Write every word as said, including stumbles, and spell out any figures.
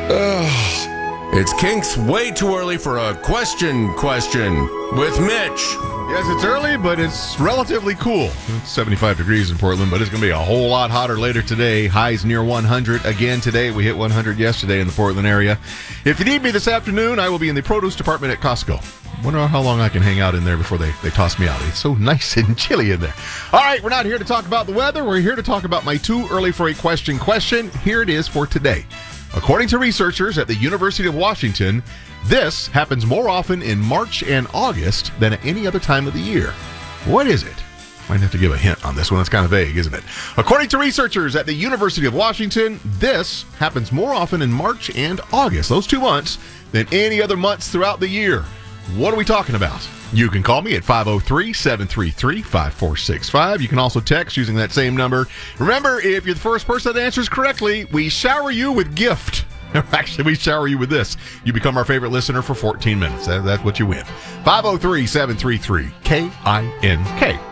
Ugh. It's Kink's way too early for a question question with Mitch. Yes, it's early, but it's relatively cool. It's seventy-five degrees in Portland, but it's going to be a whole lot hotter later today. Highs near one hundred again today. We hit one hundred yesterday in the Portland area. If you need me this afternoon, I will be in the produce department at Costco. Wonder how long I can hang out in there before they, they toss me out. It's so nice and chilly in there. All right, we're not here to talk about the weather. We're here to talk about my too early for a question question. Here it is for today. According to researchers at the University of Washington, this happens more often in March and August than at any other time of the year. What is it? Might have to give a hint on this one. It's kind of vague, isn't it? According to researchers at the University of Washington, this happens more often in March and August, those two months, than any other months throughout the year. What are we talking about? You can call me at five oh three, seven three three, five four six five. You can also text using that same number. Remember, if you're the first person that answers correctly, we shower you with gift. Actually, we shower you with this. You become our favorite listener for fourteen minutes. That, that's what you win. five oh three, seven three three, K I N K.